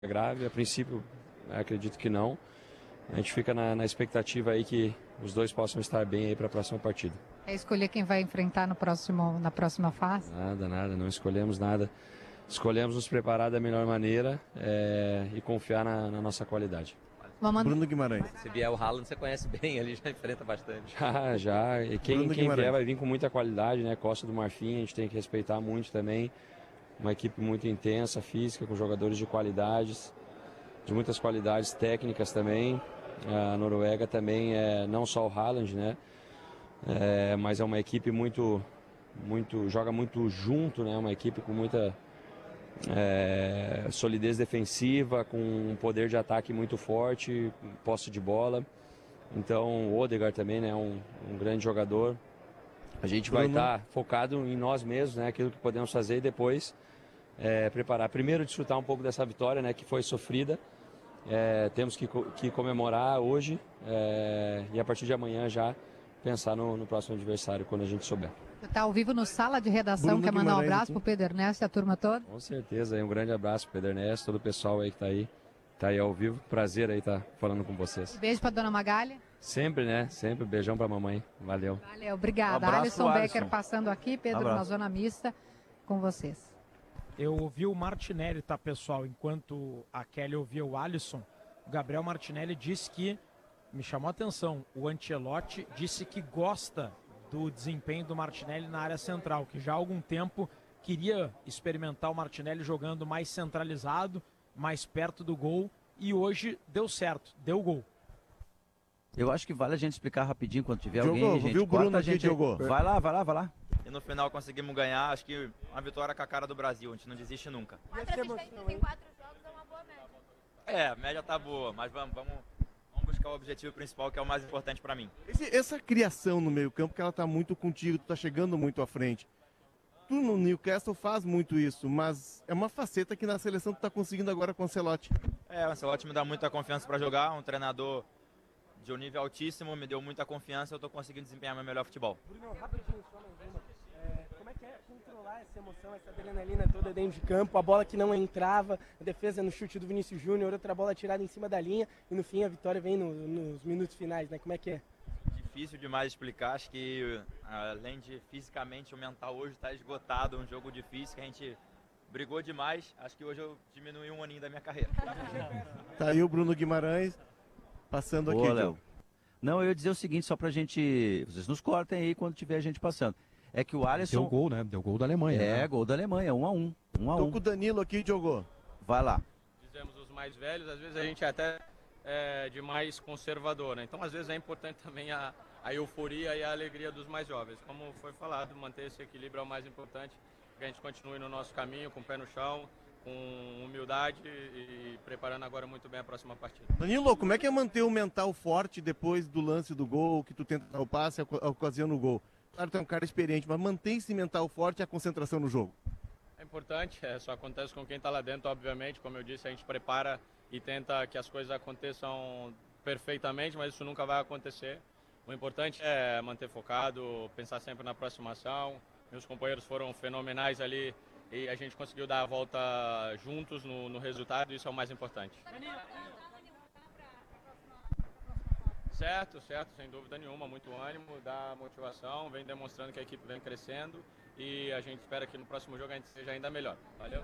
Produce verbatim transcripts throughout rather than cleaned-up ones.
grave, a princípio acredito que não. A gente fica na, na expectativa aí que os dois possam estar bem aí para a próxima partida. É escolher quem vai enfrentar no próximo, na próxima fase? Nada, nada, não escolhemos nada. Escolhemos nos preparar da melhor maneira é, e confiar na, na nossa qualidade. Vamos... Bruno Guimarães. Se vier o Haaland, você conhece bem, ele já enfrenta bastante. Já, já. E quem, quem vier vai vir com muita qualidade, né? Costa do Marfim, a gente tem que respeitar muito também. Uma equipe muito intensa, física, com jogadores de qualidades, de muitas qualidades técnicas também. A Noruega também é não só o Haaland, né? É, mas é uma equipe muito, muito, joga muito junto, né? Uma equipe com muita é, solidez defensiva, com um poder de ataque muito forte, posse de bola. Então o Odegaard também, né? Um, um grande jogador. A gente vai estar tá focado em nós mesmos, né? Aquilo que podemos fazer e depois é, preparar. Primeiro desfrutar um pouco dessa vitória, né? Que foi sofrida. É, temos que, que comemorar hoje é, e a partir de amanhã já pensar no, no próximo adversário quando a gente souber. Você está ao vivo no Sala de Redação, Bruno quer mandar um Guimarães abraço aqui. para o Pedro Ernesto e a turma toda? Com certeza, um grande abraço para o Pedro Ernesto, todo o pessoal aí que está aí, tá aí ao vivo. Prazer aí estar falando com vocês. Beijo para dona Magali. Sempre, né? Sempre. Beijão para a mamãe. Valeu. Valeu, obrigada. Um abraço, Alisson Alisson. Becker passando aqui, Pedro Abraço. na zona mista com vocês. Eu ouvi o Martinelli, tá, pessoal? Enquanto a Kelly ouvia o Alisson, o Gabriel Martinelli disse que, me chamou a atenção, o Ancelotti disse que gosta do desempenho do Martinelli na área central, que já há algum tempo queria experimentar o Martinelli jogando mais centralizado, mais perto do gol, e hoje deu certo, deu gol. Eu acho que vale a gente explicar rapidinho quando tiver Jogou, alguém. Gente, viu o Bruno corta a aqui, gente... jogou. Vai lá, vai lá, vai lá. E no final conseguimos ganhar, acho que uma vitória com a cara do Brasil, a gente não desiste nunca. quatro assistências em quatro jogos é uma boa média. É, a média tá boa, mas vamos, vamos, vamos buscar o objetivo principal, que é o mais importante pra mim. Esse- essa criação no meio campo, que ela tá muito contigo, tu tá chegando muito à frente. Tu no Newcastle faz muito isso, mas é uma faceta que na seleção tu tá conseguindo agora com o Ancelotti. É, o Ancelotti me dá muita confiança pra jogar, um treinador de um nível altíssimo, me deu muita confiança, eu tô conseguindo desempenhar meu melhor futebol. Bruno, rapidinho, só mais uma. É, como é que é controlar essa emoção, essa adrenalina toda dentro de campo, a bola que não entrava, a defesa no chute do Vinícius Júnior, outra bola tirada em cima da linha e no fim a vitória vem no- nos minutos finais, né? Como é que é? Difícil demais explicar, acho que além de fisicamente o mental hoje tá esgotado, um jogo difícil que a gente brigou demais, acho que hoje eu diminui um aninho da minha carreira. Tá aí o Bruno Guimarães passando Boa, aqui. Léo. Diogo. Não, eu ia dizer o seguinte, só pra gente... Vocês nos cortem aí quando tiver a gente passando. É que o Alisson... Deu gol, né? Deu gol da Alemanha. É, né? gol da Alemanha, um a um. Um a Tô um. com o Danilo aqui, Diogo. Vai lá. Dizemos os mais velhos, às vezes a gente é até é, de mais conservador, né? Então às vezes é importante também a, a euforia e a alegria dos mais jovens. Como foi falado, manter esse equilíbrio é o mais importante, que a gente continue no nosso caminho, com o pé no chão, com humildade e preparando agora muito bem a próxima partida. Danilo, como é que é manter o mental forte depois do lance do gol, que tu tenta dar o passe, a ocasiona o gol? Claro, tu é um cara experiente, mas mantém esse mental forte e a concentração no jogo. É importante, é, só acontece com quem está lá dentro, obviamente. Como eu disse, a gente prepara e tenta que as coisas aconteçam perfeitamente, mas isso nunca vai acontecer. O importante é manter focado, pensar sempre na próxima ação. Meus companheiros foram fenomenais ali e a gente conseguiu dar a volta juntos no, no resultado, isso é o mais importante. Certo, certo, sem dúvida nenhuma, muito ânimo, dá motivação, vem demonstrando que a equipe vem crescendo e a gente espera que no próximo jogo a gente seja ainda melhor. Valeu?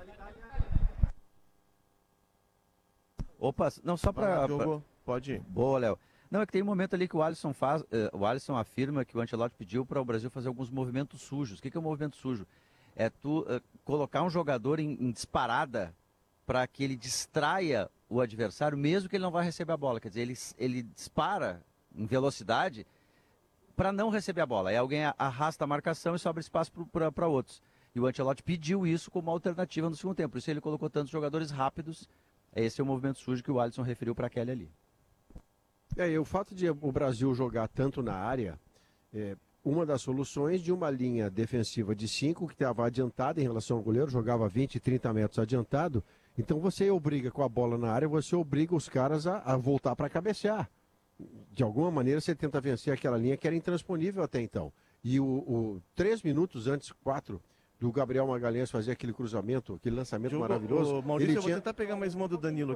Opa, não, só Vai pra... lá, pra- Diogo, pode ir. Boa, Léo. Não, é que tem um momento ali que o Alisson faz, eh, o Alisson afirma que o Ancelotti pediu para o Brasil fazer alguns movimentos sujos. O que que é um movimento sujo? É tu eh, colocar um jogador em, em disparada para que ele distraia o adversário, mesmo que ele não vá receber a bola. Quer dizer, ele, ele dispara em velocidade para não receber a bola. Aí alguém a- arrasta a marcação e sobra espaço para outros. E o Ancelotti pediu isso como alternativa no segundo tempo. Por isso ele colocou tantos jogadores rápidos. Esse é o movimento sujo que o Alisson referiu para aquele ali. É, e o fato de o Brasil jogar tanto na área, é uma das soluções de uma linha defensiva de cinco que estava adiantada em relação ao goleiro, jogava vinte, trinta metros adiantado. Então você obriga com a bola na área, você obriga os caras a, a voltar para cabecear. De alguma maneira você tenta vencer aquela linha que era intransponível até então. E o, o três minutos antes, quatro, do Gabriel Magalhães fazer aquele cruzamento, aquele lançamento Jogo- maravilhoso. Ô, Maurício, ele eu vou tinha... tentar pegar mais uma do Danilo